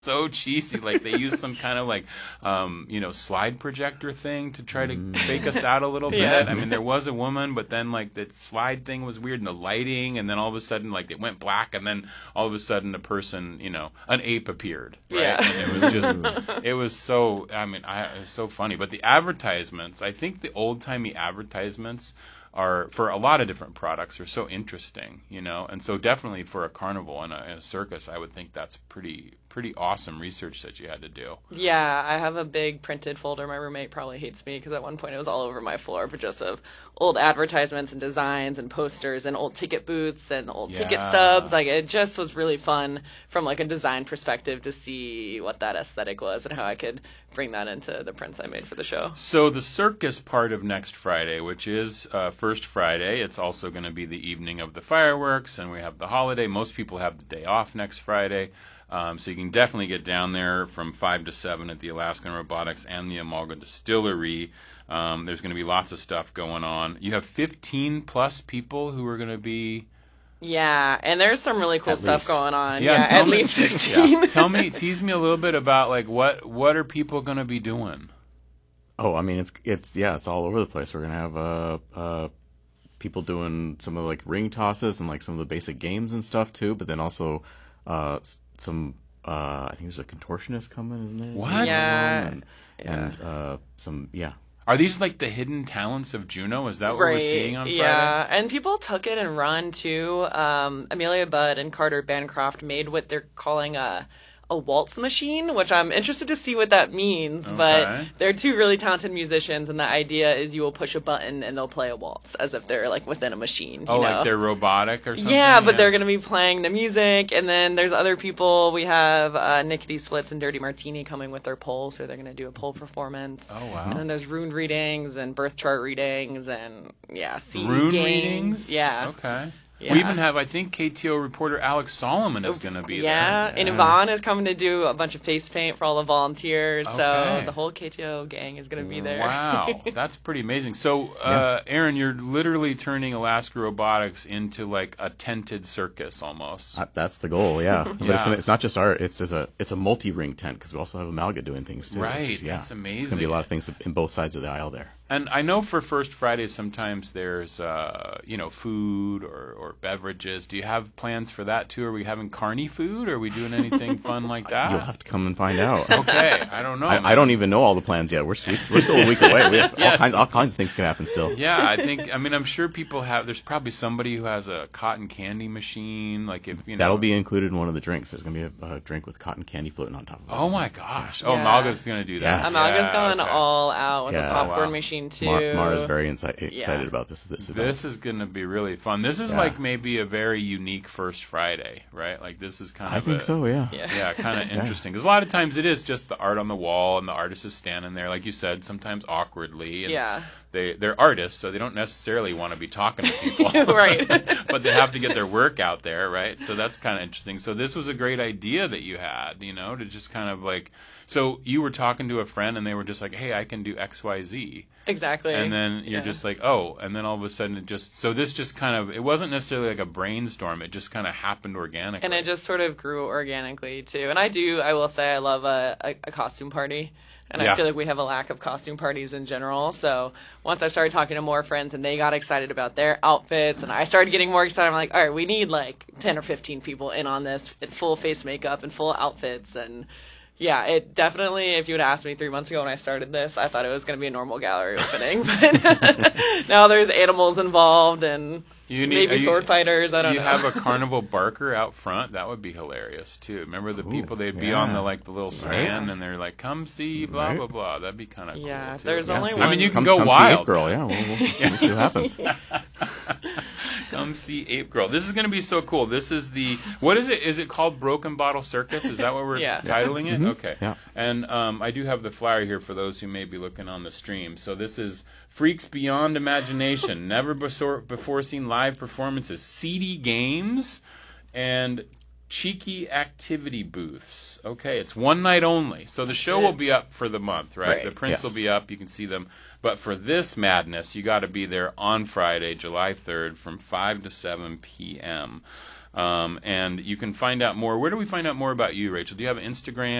so cheesy. Like they used some kind of like, slide projector thing to try to fake us out a little bit. Yeah. I mean, there was a woman, but then like the slide thing was weird and the lighting, and then all of a sudden like it went black, and then all of a sudden a person, an ape appeared. Right? Yeah. And it was just, it was so. I mean, it was so funny. But the advertisements, I think the old timey advertisements are for a lot of different products are so interesting, and so definitely for a carnival and a circus, I would think that's pretty awesome research that you had to do. Yeah, I have a big printed folder. My roommate probably hates me because at one point it was all over my floor, but just of old advertisements and designs and posters and old ticket booths and old ticket stubs. Like it just was really fun from like a design perspective to see what that aesthetic was and how I could bring that into the prints I made for the show. So the circus part of next Friday, which is First Friday, it's also going to be the evening of the fireworks, and we have the holiday. Most people have the day off next Friday. So you can definitely get down there from 5 to 7 at the Alaskan Robotics and the Amalga Distillery. There's going to be lots of stuff going on. You have 15-plus people who are going to be... Yeah, and there's some really cool stuff going on. Yeah, at least 15. Yeah. Tease me a little bit about, like, what are people going to be doing? Oh, I mean, it's all over the place. We're going to have people doing some of, like, ring tosses and, like, some of the basic games and stuff, too, but then also... some I think there's a contortionist coming in there. What? Yeah. And some Are these like the hidden talents of Juneau? Is that what Right. we're seeing on Friday? Yeah, and people took it and run too. Amelia Budd and Carter Bancroft made what they're calling a waltz machine, which I'm interested to see what that means. Okay. But they're two really talented musicians, and the idea is you will push a button and they'll play a waltz as if they're like within a machine. Oh, you know? like they're robotic or something? Yeah, but they're going to be playing the music, and then there's other people. We have Nickety Splits and Dirty Martini coming with their pole, so they're going to do a pole performance. Oh, wow. And then there's rune readings and birth chart readings and, seed Rune games. readings? Yeah. Okay. Yeah. We even have, I think, KTO reporter Alex Solomon is going to be Yeah, there. and Yvonne is coming to do a bunch of face paint for all the volunteers, Okay. so the whole KTO gang is going to be there. Wow, that's pretty amazing. So, Aaron, you're literally turning Alaska Robotics into like a tented circus almost. that's the goal, yeah. But Yeah. it's not just it's a multi-ring tent because we also have Amalga doing things too. Right, which is, that's amazing. It's going to be a lot of things in both sides of the aisle there. And I know for First Friday sometimes there's food or beverages. Do you have plans for that too? Are we having carny food? Are we doing anything fun like that? You'll have to come and find out. Okay, I don't know. I don't even know all the plans yet. We're still a week away. We have Yes. all kinds of things can happen still. Yeah, I'm sure people have. There's probably somebody who has a cotton candy machine. Like if That'll be included in one of the drinks. There's going to be a drink with cotton candy floating on top of it. Oh my gosh! Oh, Yeah. Malga's going to do that. Yeah. Amalga's going okay. all out with Yeah. a popcorn Wow. machine too. Mara's very excited about this event. This is going to be really fun. This is like maybe a very unique First Friday, right? Like this is kind of I think so, yeah. Yeah, kind of interesting. Because a lot of times it is just the art on the wall and the artist is standing there, like you said, sometimes awkwardly. And Yeah. They're artists, so they don't necessarily want to be talking to people. Right. But they have to get their work out there, right? So that's kind of interesting. So this was a great idea that you had, to just kind of like... So you were talking to a friend and they were just like, hey, I can do X, Y, Z. Exactly. And then you're just like, oh, and then all of a sudden this just kind of, it wasn't necessarily like a brainstorm, it just kind of happened organically. And it just sort of grew organically too. And I will say I love a costume party. And Yeah. I feel like we have a lack of costume parties in general. So once I started talking to more friends and they got excited about their outfits and I started getting more excited, I'm like, all right, we need like 10 or 15 people in on this in full face makeup and full outfits. And yeah, it definitely, if you would have asked me 3 months ago when I started this, I thought it was going to be a normal gallery opening. But now there's animals involved and maybe sword fighters. I don't know. You have a carnival barker out front. That would be hilarious, too. Remember the people, they'd be on the little stand and they're like, come see, blah, blah, blah. That'd be kind of cool, Yeah, too. there's only one. I mean, you can Come go see wild. Ape Girl, yeah. We'll see what happens. Come see Ape Girl. This is going to be so cool. This is what is it? Is it called Broken Bottle Circus? Is that what we're Yeah. titling it? Okay. Yeah. And I do have the flyer here for those who may be looking on the stream. So this is Freaks Beyond Imagination, never before seen live performances, CD games, and cheeky activity booths. Okay, it's one night only. So the show will be up for the month, right? Right. The prints Yes. will be up. You can see them. But for this madness, you got to be there on Friday, July 3rd, from 5 to 7 p.m. And you can find out more. Where do we find out more about you, Rachel? Do you have Instagram?